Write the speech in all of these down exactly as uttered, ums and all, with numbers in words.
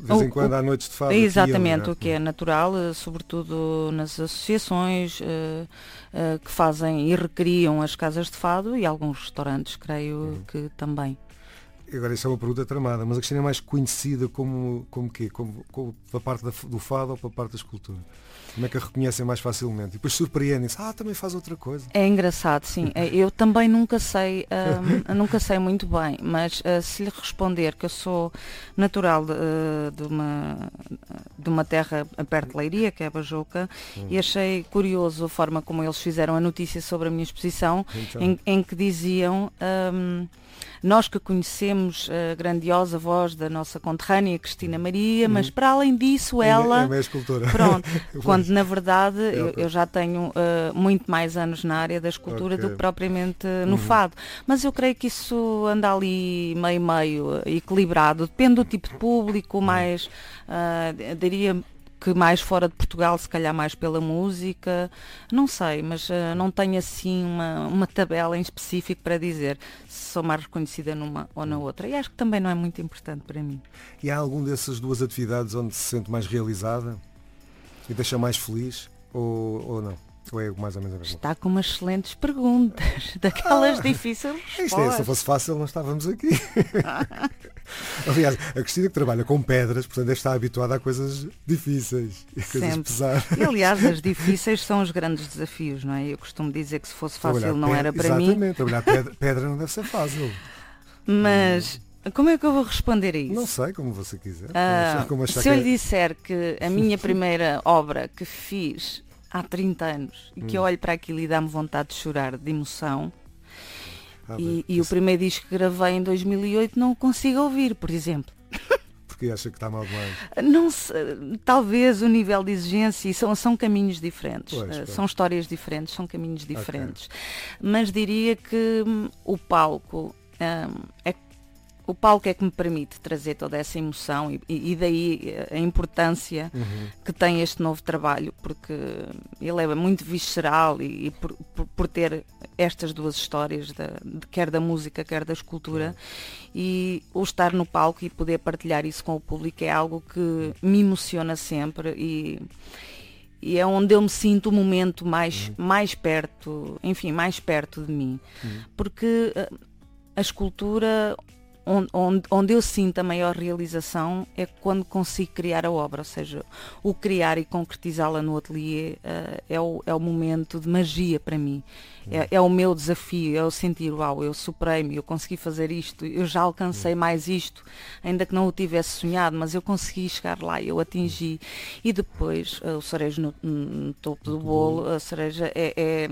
de vez em O- quando o- há noites de fado. Exatamente, aqui, o que é natural, eh, sobretudo nas associações eh, eh, que fazem e recriam as casas de fado e alguns restaurantes, creio Uhum. que também. Agora, isso é uma pergunta tramada, mas a Cristina é mais conhecida como, como quê? Como, como pela parte da, do fado ou pela parte da escultura? Como é que a reconhecem mais facilmente? E depois surpreendem-se, ah, também faz outra coisa. É engraçado, sim. Eh, Eu também nunca sei, ahm, nunca sei muito bem, mas ah, se lhe responder que eu sou natural de, eh, de uma, de uma terra perto de Leiria, que é a Bajoca, Hum. e achei curioso a forma como eles fizeram a notícia sobre a minha exposição, Então, em, em que diziam, ahm, nós que conhecemos a grandiosa voz da nossa conterrânea Cristina Maria, mas Hum. para além disso é, ela... é a minha escultura. Pronto, Pois. quando na verdade eu, ok. eu já tenho uh, muito mais anos na área da escultura Ok. do que propriamente uh, no Uhum. fado. Mas eu creio que isso anda ali meio-meio, uh, equilibrado. Depende do tipo de público, mais, uh, diria que mais fora de Portugal, se calhar mais pela música, não sei, mas uh, não tenho assim uma, uma tabela em específico para dizer se sou mais reconhecida numa ou na outra. E acho que também não é muito importante para mim. E há algum dessas duas atividades onde se sente mais realizada e deixa mais feliz? Ou, ou não? Ou é mais ou menos a mesma? Está com umas excelentes perguntas, daquelas Ah, difíceis Isto é, respostas. se fosse fácil não estávamos aqui. Aliás, a Cristina que trabalha com pedras, portanto deve estar habituada a coisas difíceis e coisas Sempre. pesadas. E aliás, as difíceis são os grandes desafios, não é? Eu costumo dizer que se fosse fácil Trabalhar não pedra- era para exatamente, mim, trabalhar pedra, pedra não deve ser fácil. mas como é que eu vou responder a isso? Não sei, como você quiser. Ah, Como achar se eu que lhe é- disser que a minha primeira obra que fiz há trinta anos e que eu Hum. olho para aquilo e dá-me vontade de chorar de emoção, Ah, e, bem, e o isso- primeiro disco que gravei em dois mil e oito não o consigo ouvir, por exemplo. Porque acha que está mal demais. Não sei, talvez o nível de exigência, e são, são caminhos diferentes, Pois, eh, pois. são histórias diferentes, são caminhos diferentes. Mas diria que hum, o palco hum, é o palco é que me permite trazer toda essa emoção e, e daí eh, a importância Uhum. que tem este novo trabalho, porque ele é muito visceral e, e por, por- por ter estas duas histórias, da, de- quer da música, quer da escultura, e o estar no palco e poder partilhar isso com o público é algo que me emociona sempre e, e é onde eu me sinto o momento mais, mais perto, enfim, mais perto de mim. Porque eh, a escultura, onde, onde, onde eu sinto a maior realização é quando consigo criar a obra, ou seja, o criar e concretizá-la no ateliê eh, é, o, é o momento de magia para mim. É, é o meu desafio, é o sentir, uau, eu superei-me, eu consegui fazer isto, eu já alcancei mais isto, ainda que não o tivesse sonhado, mas eu consegui chegar lá, eu atingi. E depois, eh, o cerejo no, no topo do bolo, a cereja é, é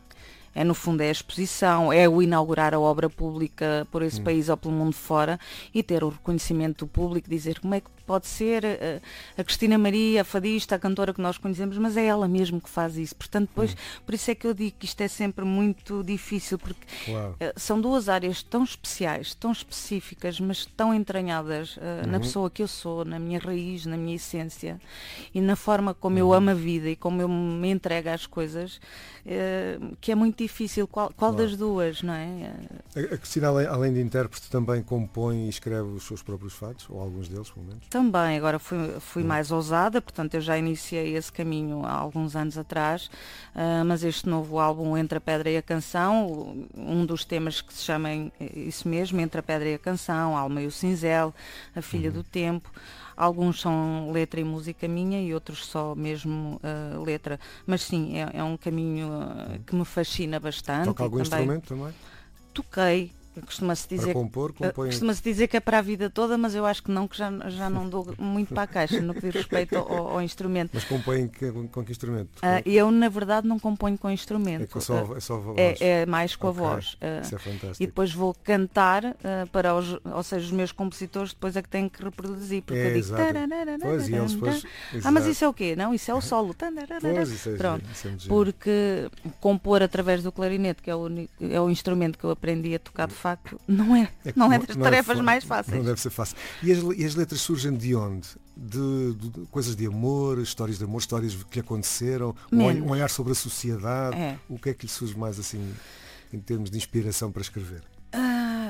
é no fundo é a exposição, é o inaugurar a obra pública por esse país ou pelo mundo fora e ter o reconhecimento do público, dizer como é que pode ser a, a Cristina Maria, a fadista, a cantora que nós conhecemos, mas é ela mesmo que faz isso. Portanto, depois, por isso é que eu digo que isto é sempre muito difícil, porque Claro. eh, são duas áreas tão especiais, tão específicas, mas tão entranhadas eh, na pessoa que eu sou, na minha raiz, na minha essência e na forma como eu amo a vida e como eu me entrego às coisas, eh, que é muito difícil. Qual, qual Claro. das duas, não é? A a Cristina, além, além de intérprete, também compõe e escreve os seus próprios fados, ou alguns deles, pelo menos. Também, agora fui, fui mais ousada, portanto eu já iniciei esse caminho há alguns anos atrás, ah, mas este novo álbum, Entre a Pedra e a Canção, o- um dos temas que se chama em- isso mesmo, Entre a Pedra e a Canção, a Alma e o Cinzel, A Filha do Tempo, alguns são letra e música minha e outros só mesmo ah, letra, mas sim, é, é um caminho ah, que me fascina bastante. Toca algum e também instrumento também? toquei, costuma-se Para dizer compor, Uh, compõe... Costuma-se dizer que é para a vida toda, mas eu acho que não, que já, já não dou muito para a caixa no que diz respeito ao, ao instrumento. Mas compõe com, com que instrumento? Uh, eu, na verdade, não componho com instrumento. É, que só, Uh, é só a voz. é, é mais com Ok, a voz. Uh, Isso é fantástico. e depois vou cantar uh, para os, ou seja, os meus compositores depois é que têm que reproduzir, porque É, eu digo exato. Pois, e eles depois... ah, mas exato. isso é o quê? Não, isso é o solo. Pois, isso é Pronto. giro, isso é muito giro. Porque compor através do clarinete, que é o, uni- é o instrumento que eu aprendi a tocar de facto, não é, É que não é não- das não é tarefas fa- mais Não fáceis. deve ser fácil. E as, le- e as letras surgem de onde? De, de- de coisas de amor, histórias de amor, histórias que lhe aconteceram, um, olh- Menos. um olhar sobre a sociedade. É. O que é que lhe surge mais assim em termos de inspiração para escrever? Ah,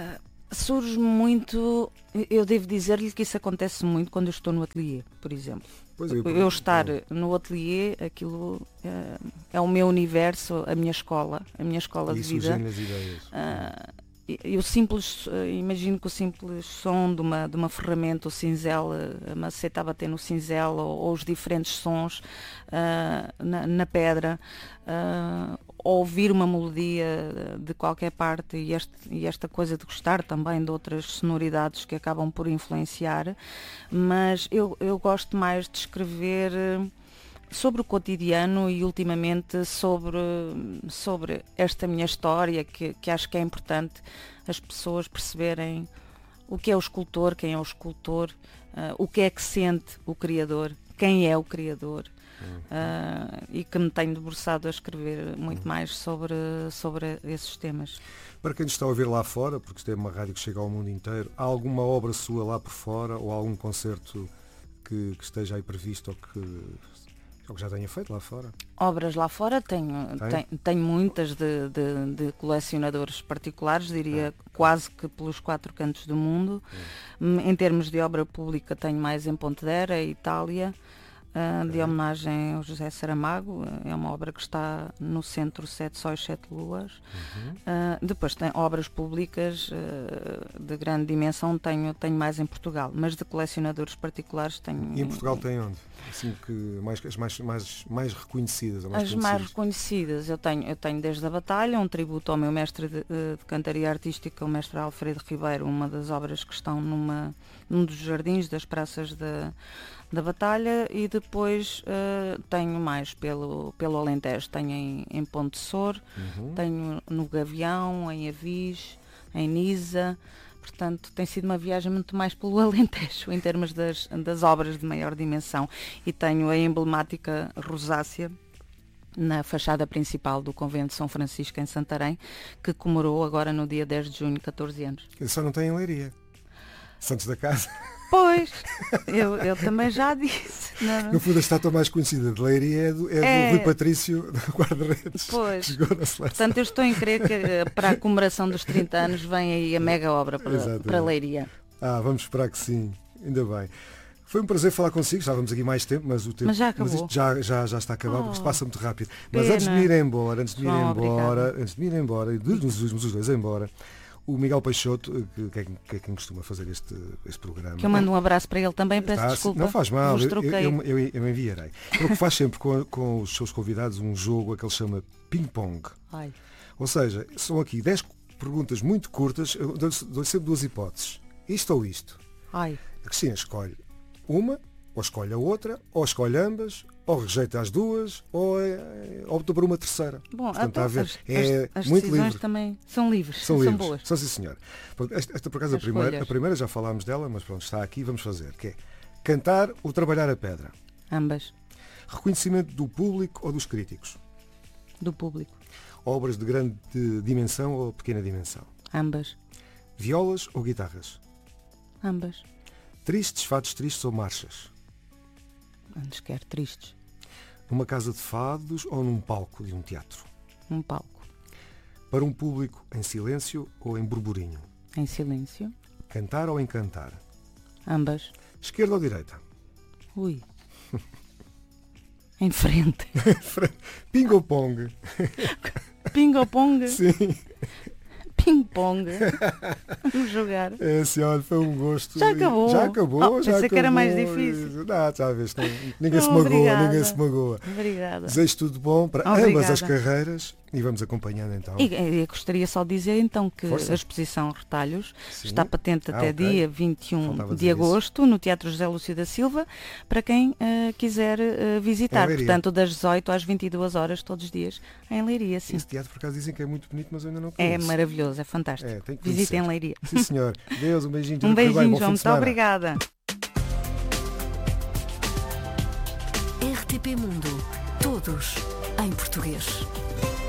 Surge muito, eu devo dizer-lhe que isso acontece muito quando eu estou no ateliê, por exemplo. Pois eu, eu estar no ateliê, aquilo é, é o meu universo, a minha escola, a minha escola de vida. As ideias. Uh, eu simples, uh, imagino que o simples som de uma, de uma ferramenta, o cinzel, a maceta a bater no cinzel, ou, ou os diferentes sons uh, na, na pedra, uh, ouvir uma melodia de qualquer parte e, este, e esta coisa de gostar também de outras sonoridades que acabam por influenciar, mas eu, eu gosto mais de escrever sobre o cotidiano e ultimamente sobre, sobre esta minha história, que, que acho que é importante as pessoas perceberem o que é o escultor, quem é o escultor, uh, o que é que sente o criador, quem é o criador. Uh, e que me tenho debruçado a escrever muito mais sobre, sobre esses temas. Para quem nos está a ouvir lá fora, porque isto é uma rádio que chega ao mundo inteiro, há alguma obra sua lá por fora ou algum concerto que, que esteja aí previsto ou que, ou que já tenha feito lá fora? Obras lá fora tenho, Tem? tenho, tenho muitas de, de, de colecionadores particulares, diria ah, quase que pelos quatro cantos do mundo. Hum. Em termos de obra pública tenho mais em Pontedera, Itália, de homenagem ao José Saramago, é uma obra que está no centro Sete Sóis, Sete Luas. Uhum. Uh, depois tem obras públicas uh, de grande dimensão, tenho, tenho mais em Portugal, mas de colecionadores particulares tenho... E em Portugal tem onde? Assim que mais, as mais, mais, mais reconhecidas? Ou mais as mais reconhecidas, eu tenho, eu tenho desde a Batalha, um tributo ao meu mestre de, de cantaria artística, o mestre Alfredo Ribeiro, uma das obras que estão numa, num dos jardins das praças da da Batalha, e depois uh, tenho mais pelo, pelo Alentejo, tenho em, em Ponte Sor, uhum. tenho no Gavião, em Avis, em Nisa, portanto tem sido uma viagem muito mais pelo Alentejo em termos das, das obras de maior dimensão, e tenho a emblemática rosácea na fachada principal do Convento de São Francisco em Santarém, que comemorou agora no dia dez de junho catorze anos. Eu só não tenho em Leiria. Santos da Casa. Pois, eu, eu também já disse. Não. No fundo, a estátua mais conhecida de Leiria é do, é é... do Rui Patrício, do guarda-redes. Pois, portanto eu estou em crer que para a comemoração dos trinta anos vem aí a mega obra para, para Leiria. Ah, vamos esperar que sim, ainda bem. Foi um prazer falar consigo, estávamos aqui mais tempo, mas o tempo mas já, acabou. Mas isto já, já, já está acabado, oh, porque se passa muito rápido. Mas pena. antes de me ir embora, antes de me ir João, embora, obrigada. antes de me ir embora, e de nos irmos os dois embora, o Miguel Peixoto, que, que, é, que é quem costuma fazer este, este programa. Que eu mando um abraço para ele também, peço tá, desculpa. Não faz mal, eu, eu, eu, eu, eu enviarei. Porque faz sempre com, com os seus convidados um jogo a que ele chama ping-pong. Ai. Ou seja, são aqui dez perguntas muito curtas, eu dou, dou sempre duas hipóteses. Isto ou isto. Ai. A Cristina escolhe uma, ou escolhe a outra, ou escolhe ambas, ou rejeita as duas, ou é, opta por uma terceira. Bom, portanto, está a ver. As, é as muito decisões livre. Também são livres, são, são livres. boas. São sim, senhor. Esta, esta por acaso, a primeira, a primeira já falámos dela, mas pronto, está aqui, vamos fazer. Que é cantar ou trabalhar a pedra? Ambas. Reconhecimento do público ou dos críticos? Do público. Obras de grande dimensão ou pequena dimensão? Ambas. Violas ou guitarras? Ambas. Tristes, fados tristes ou marchas? Antes quer tristes. Numa casa de fados ou num palco de um teatro? Num palco. Para um público em silêncio ou em burburinho? Em silêncio. Cantar ou encantar? Ambas. Esquerda ou direita? Ui. Em frente. Pingo-pong. Pingo-pong? Sim. Ping-pong. Vamos jogar. É, senhor, foi um gosto. Já acabou. Já acabou, oh, já acabou. Que era mais difícil. Não, já vês, não, ninguém oh, se magoa, obrigada. ninguém se magoa. Obrigada. Desejo tudo bom para obrigada. ambas as carreiras e vamos acompanhando então. E, e gostaria só de dizer então que Força. a exposição Retalhos Sim. está patente ah, até okay. dia vinte e um Faltava de agosto isso. no Teatro José Lúcio da Silva, para quem uh, quiser uh, visitar. Portanto, das dezoito às vinte e duas horas todos os dias em Leiria. Sim. Esse teatro por acaso dizem que é muito bonito, mas eu ainda não É conheço. maravilhoso, é fantástico. É, tem que Visitem em Leiria. Sim, senhor. Deus, um beijinho. Um beijinho, bem, bom João. Muito obrigada. R T P Mundo. Todos em português.